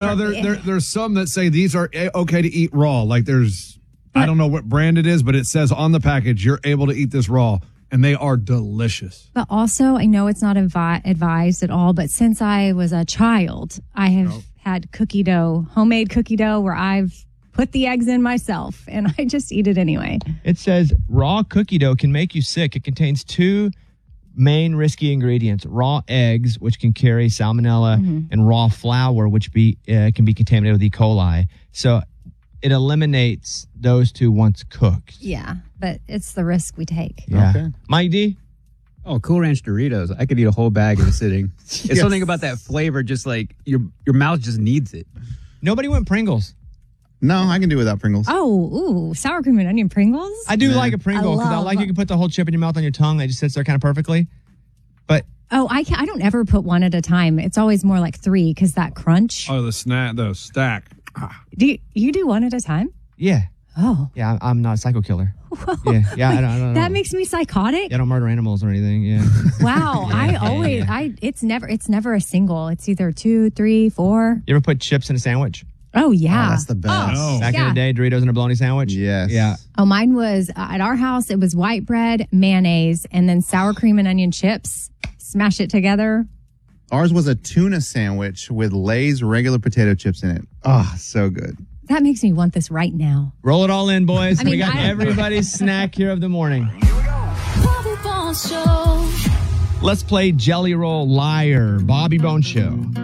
No, there's some that say these are okay to eat raw. Like I don't know what brand it is, but it says on the package you're able to eat this raw, and they are delicious. But also, I know it's not advised at all, but since I was a child, I have had cookie dough, homemade cookie dough, where I've put the eggs in myself, and I just eat it anyway. It says raw cookie dough can make you sick. It contains 2 main risky ingredients: raw eggs, which can carry salmonella, and raw flour, which can be contaminated with E. coli. So it eliminates those 2 once cooked. Yeah, but it's the risk we take. Yeah. Okay. Mike D? Oh, Cool Ranch Doritos. I could eat a whole bag in a sitting. It's something about that flavor, just like your mouth just needs it. Nobody went Pringles. No, I can do without Pringles. Oh, sour cream and onion Pringles? I do like a Pringle because I like you can put the whole chip in your mouth on your tongue. It just sits there kind of perfectly. But I don't ever put one at a time. It's always more like 3 because that crunch. Oh, the stack. Do you do one at a time? yeah. Oh. Yeah, I'm not a psycho killer. Whoa. Yeah, I don't That makes me psychotic. I don't murder animals or anything. Yeah. Wow. It's never a single. It's either 2, 3, 4. You ever put chips in a sandwich? Oh, yeah. Oh, that's the best. Back in the day, Doritos in a bologna sandwich? Yes. Yeah. Oh, mine was at our house. It was white bread, mayonnaise, and then sour cream and onion chips. Smash it together. Ours was a tuna sandwich with Lay's regular potato chips in it. Oh, so good. That makes me want this right now. Roll it all in, boys. I mean, we got everybody's snack here of the morning. Bobby Bones Show. Let's play Jelly Roll Liar. Bobby Bone Show.